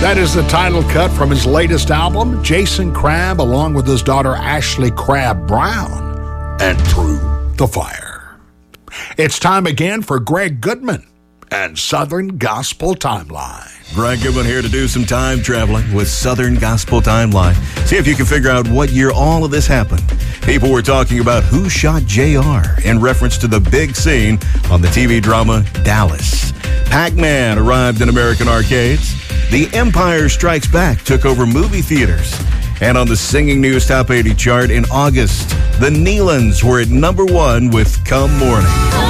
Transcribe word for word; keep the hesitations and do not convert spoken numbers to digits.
That is the title cut from his latest album, Jason Crabb, along with his daughter Ashley Crabb Brown, and Through the Fire. It's time again for Greg Goodman and Southern Gospel Timeline. Greg Goodman here to do some time traveling with Southern Gospel Timeline. See if you can figure out what year all of this happened. People were talking about who shot J R in reference to the big scene on the T V drama Dallas. Pac-Man arrived in American arcades. The Empire Strikes Back took over movie theaters. And on the Singing News Top eighty chart in August, the Neelands were at number one with Come Morning.